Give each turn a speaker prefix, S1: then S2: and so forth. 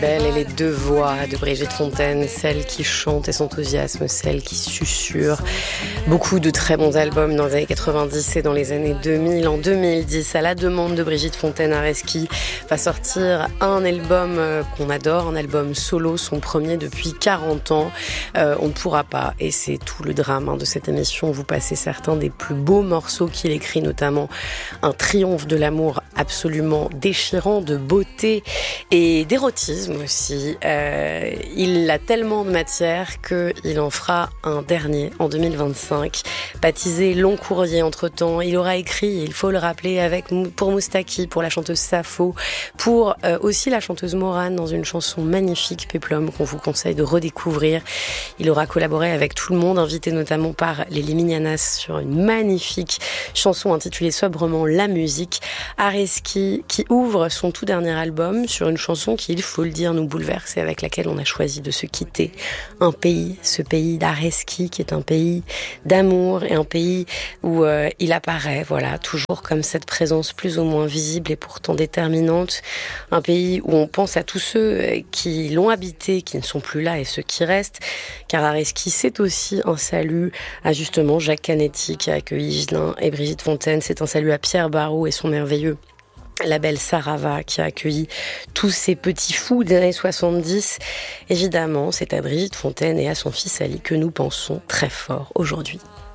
S1: Belle et les deux voix de Brigitte Fontaine, celle qui chante et s'enthousiasme, celle qui susurre. Beaucoup de très bons albums dans les années 90 et dans les années 2000. En 2010, à la demande de Brigitte Fontaine, Areski va sortir un album qu'on adore, un album solo, son premier depuis 40 ans. On ne pourra pas, et c'est tout le drame de cette émission, vous passez certains des plus beaux morceaux qu'il écrit, notamment un triomphe de l'amour absolument déchirant, de beauté et d'érotisme aussi. Il a tellement de matière qu'il en fera un dernier en 2025, baptisé Long Courrier. Entre-temps, il aura écrit, il faut le rappeler, pour Moustaki, pour la chanteuse Safo, pour aussi la chanteuse Morane dans une chanson magnifique, Péplum, qu'on vous conseille de redécouvrir. Il aura collaboré avec tout le monde, invité notamment par les Liminianas sur une magnifique chanson intitulée sobrement La Musique. Areski qui ouvre son tout dernier album sur une chanson qui, il faut le dire, nous bouleverse et avec laquelle on a choisi de se quitter. Un pays, ce pays d'Areski qui est un pays d'amour et un pays où il apparaît, voilà, toujours comme cette présence plus ou moins visible et pourtant déterminante. Un pays où on pense à tous ceux qui l'ont habité, qui ne sont plus là et ceux qui restent. Car Areski, c'est aussi un salut à justement Jacques Canetti qui a accueilli Ghislain et Brigitte Fontaine. C'est un salut à Pierre Barrault et son merveilleux label Sarava qui a accueilli tous ces petits fous des années 70. Évidemment, c'est à Brigitte Fontaine et à son fils Ali que nous pensons très fort aujourd'hui.